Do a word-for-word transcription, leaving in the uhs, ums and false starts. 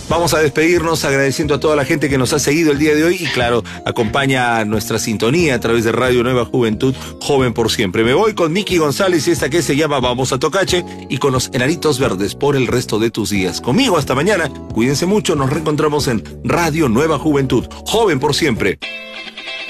Vamos a despedirnos agradeciendo a toda la gente que nos ha seguido el día de hoy y claro, acompaña nuestra sintonía a través de Radio Nueva Juventud, Joven por Siempre. Me voy con Miki González y esta que se llama Vamos a Tocache y con los Enanitos Verdes por el resto de tus días. Conmigo hasta mañana, cuídense mucho, nos reencontramos en Radio Nueva Juventud, Joven por Siempre.